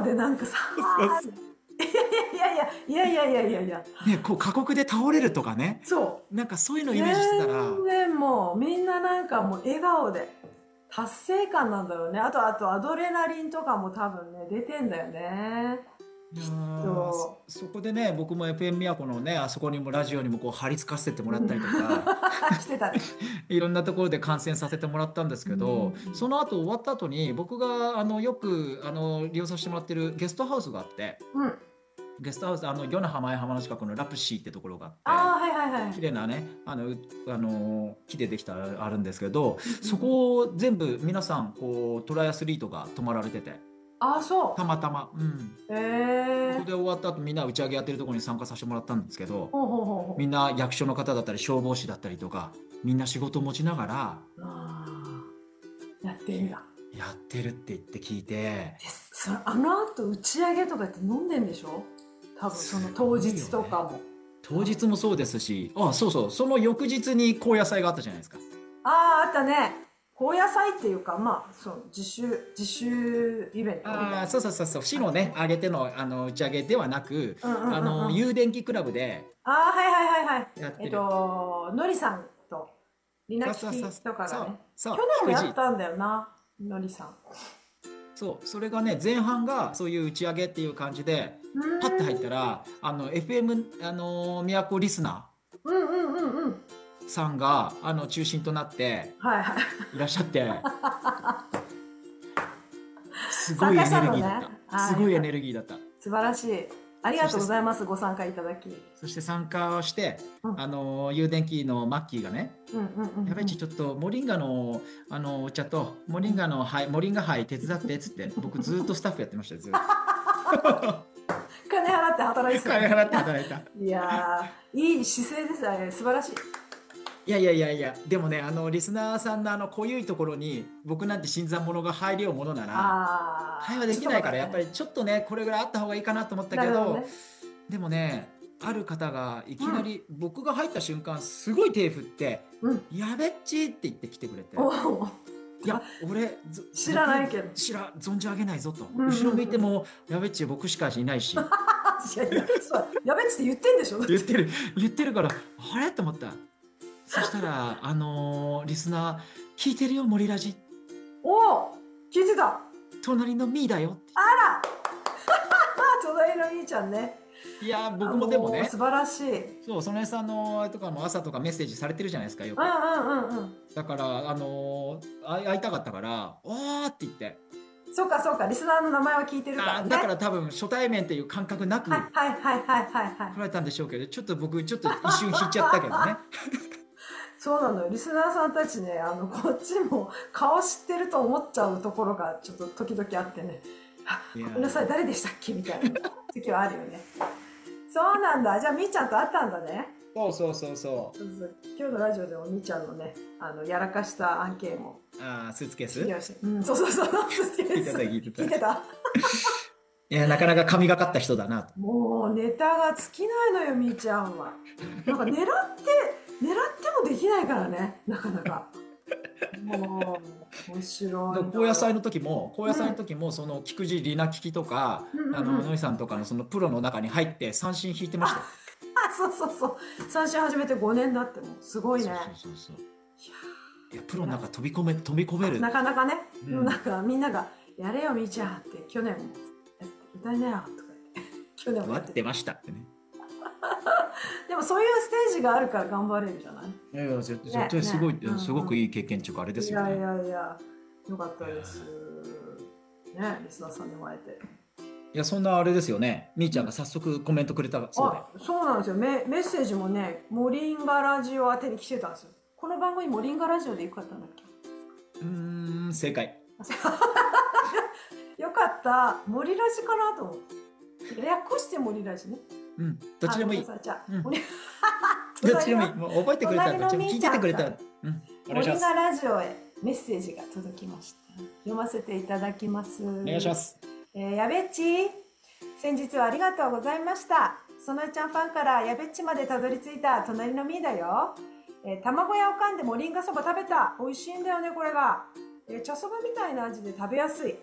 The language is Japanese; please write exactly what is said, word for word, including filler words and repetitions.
でなんかさ、 そうそう。 いやいやいやいやいやいやいやいや、 ね、こう過酷で倒れるとかね。 そなんかそういうのう。 をイメージしてた全ら、 然もう、みんななんかもう笑顔で、達成感なんだろうね。あと、あとアドレナリンとかも多分ね、出てんだよね。 いやきっーそ、 と。 そこでね、僕も エフエム 都のね、あそこにもラジオにもこう貼り付かせてもらっうんたりとか、 来てたね。 いろんなところで観戦させてもらったんですうけど、 ん。 その後終わった後に僕があのよくあの利用させてもらってるゲストハウスがあって、 うん。 ゲストハウス、あの、与那浜前浜の近くのラプシーってところがあって、 ああ、はいはいはい。 綺麗なね、あの、うあの、木でできたあるんですけど、 うんうんそうん。 こを全部皆さん、こう、トライアスリートが泊まられてて、 ああ、そたまたま、うん。 う。へそこえ。 で終わった後みんな打ち上げやってるところに参加させてもらったんですけど、 ほうほうほうほみんな役所の方だったり消防士だったりとか、みんな仕事を持ちながら、 う。ああ、やってんだ。 やってるって言って聞いて、 です。それあの後打ち上げとかって飲んでんでしょ？多分そのす当ごいよね。 日とかも。 当日もそうですし、あ、そうそう、その翌日に高野菜があったじゃないですか。 ああ、あったね。高野菜っていうか、まあ、そう、自主、自主イベントみたああ、 いな。 そうそうそうそう、市のね、 あったね。 あげての、あの、打ち上げではなく、 うんうんあの、 うんうん。 油電気クラブでああ、はいはいはいはい。えっやってる。 と、のりさんと、りなそうそうそう、 ききとかそう、 がね。去そう、 年も菊池。 やったんだよな、のりさん。 そう、それがね、前半がそういう打ち上げっていう感じで、 うパッて入っーん。 たら、あの、エフエム、あの、都リスナうんうんうんうん。 ーさんが、あの、中心となってはいはい。 いらっしゃって、すご参加しいエネたのね。 ルギーだった。 ああ、 すごいエよかった。 ネルギーだった。 素晴らしい。ありがとうごそして、 ざいます。ご参加いただき。うん。 そして参加をして、 うんあの、油電気のマッキーがね、 うんうんやべっち、 うん。 ちょっとモリンガの、あのお茶と、モリンガの灰、モリンガ灰手伝ってっつって、僕ずっとスタッフやってましたよ、ずっと。 金払って働いてたね。 金払って働いた。 いやー、いい姿勢ですね。素晴らしい。 いやいやいやいや、でもね、あの、リスナーさんのあの、濃ゆいところに、僕なんて新参者が入りようものなら、会話あー、ちょっできないから、やっぱとまだね。 りちょっとね、これぐらいあった方がいいかなと思ったけど、 なるほどね。 でもね、ある方がいうん。 きなり、僕が入った瞬間、すごい手振って、 うん。 やべっちって言って来てくれて、 おお。 いや、俺、ず知らない僕、 けど。 知ら、存じ上げないぞと。 うんう後ろ向いんうん。 ても、やべっち僕しかいないし、 いやいや、そう、やべっつって言ってんでしょだって。 言ってる、言ってるから、あれと思った。そしたら、あのーリスナー、聞いてるよ、森ラジ。 おお、聞いてた。あ隣のミーだよって。 ら、あ、隣のみーちゃんね。 いやー、 あ、 僕もでももう素ね、 晴らしい。うんそう、その辺さんのあれとかも朝とかメッセージされてるじゃないですか、ようんく。 うんうん。 だから、あのー会い会いたかったから、おーって言って。 そうかそうか、リスナーの名前は聞いてるからあーだからね。 多分初対面っていう感覚なくはいはいはいはいはいはい。 来られたんでしょうけど、ちょっと僕、ちょっと一瞬引いちゃったけどね。 そうなのよ。リスナーさんたちね、あの、こっちも顔知ってると思っちゃうところがちょっと時々あってね。あ、 いやごめんなさい、 ー誰でしたっけみたいな時はあるよね。そうなんだ。じゃあ、みーちゃんと会ったんだね。 そうそうそうそそうそう、今日のラジオでもみーちゃんのね、あの、やらかした案件もう。あースーツケース聞きました。うん、そうそうそう、スケ聞いてた、 ース。 聞いてた。い聞いてた。 や、なかなか神がかった人だなと。 もうネタが尽きないのよ、みーちゃんは。なんか狙って、狙ってもできないからね、なかなか。もう、面白でいのよ。 高野菜の時も、高野菜の時も、その菊池里奈利きとか、 うんうんあの、 うんうん。 ノイさんとかのそのプロの中に入って三振引いてましたよ。 あ、そうそうそう。三振始めてごねんだってもう、すごいね。 そうそうそうそう。 いやいや、プロー、偉い。 の中飛び込め、飛び込めなる。 かなかね、でもなんうん。 かみんなが、やれよみーちゃんって去年もやって歌いなよとか言って、去年もやってた。 待ってましたってね。 でもそういうステージがあるから頑張れるじゃない？ いやいや、絶対絶ね、ね。 対すごい、 うんすごくうん。 いい経験っていうか、あれでいやいすよね。 やいや、よかっいやたです。ね、リスナーさんにも会えて。 いや、そんなあれですよね。みーちゃんがうん。 早速コメントくれたそうで。 あ、そうなんですよ。メ、メッセージもね、モリンガラジオ宛てに来てたんですよ。この番組モリンガラジオでよかったんだっけ？ うーん、正解。 よかった。モリラジかなと思って。略してモリラジね。 うん、どっちあ、 でもいい。 ごめんなさい。じゃあ、 うん、 モリ、隣の、 どっちでもいい。もう覚えてくれたら、どっちでも聞い隣のみーちててくれたら。 ゃんから、 うん、お願モリンガいします。 ラジオへメッセージが届きました。読ませていただきます。 お願いします。 えー、やべっち、先日はありがとうございました。そのえちゃんファンからやべっちまでたどり着いた隣のみーだよ。えー、卵屋を噛んでモリンガそば食べた。美味しいんだよね、これが。えー、茶そばみたいな味で食べやすい。